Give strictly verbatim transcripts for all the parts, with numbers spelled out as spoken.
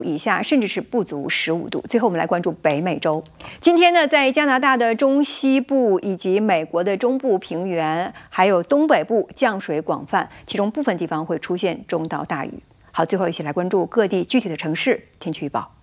以下，甚至是不足十五度。最后，我们来关注北美洲。今天呢，在加拿大的中西部以及美国的中部平原，还有东北部降水广泛，其中部分地方会出现中到大雨。好，最后一起来关注各地具体的城市天气预报。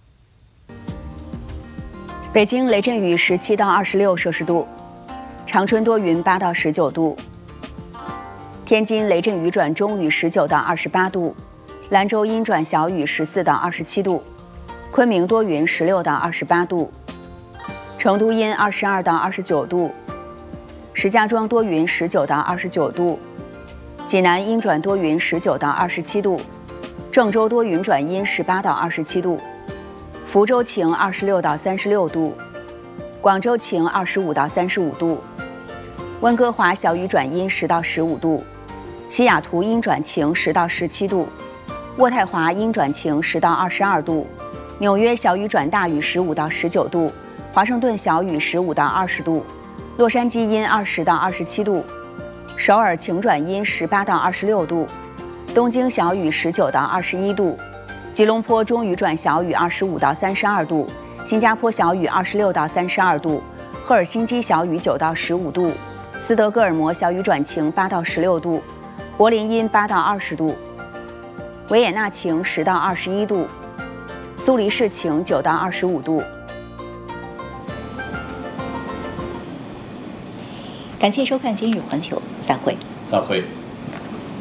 北京雷阵雨十七到二十六摄氏度，长春多云八到十九度，天津雷阵雨转中雨十九到二十八度。兰州阴转小雨十四到二十七度，昆明多云十六到二十八度，成都阴二十二到二十九度，石家庄多云十九到二十九度，济南阴转多云十九到二十七度，郑州多云转阴十八到二十七度，福州晴二十六到三十六度，广州晴二十五到三十五度，温哥华小雨转阴十到十五度，西雅图阴转晴十到十七度。渥太华阴转晴十到二十二度，纽约小雨转大雨十五到十九度，华盛顿小雨十五到二十度，洛杉矶阴二十到二十七度，首尔晴转阴十八到二十六度，东京小雨十九到二十一度，吉隆坡中雨转小雨二十五到三十二度，新加坡小雨二十六到三十二度，赫尔辛基小雨九到十五度，斯德哥尔摩小雨转晴八到十六度，柏林阴八到二十度。维也纳晴十到二十一度，苏黎世晴九到二十五度。 感谢收看今日环球，再会。 再会。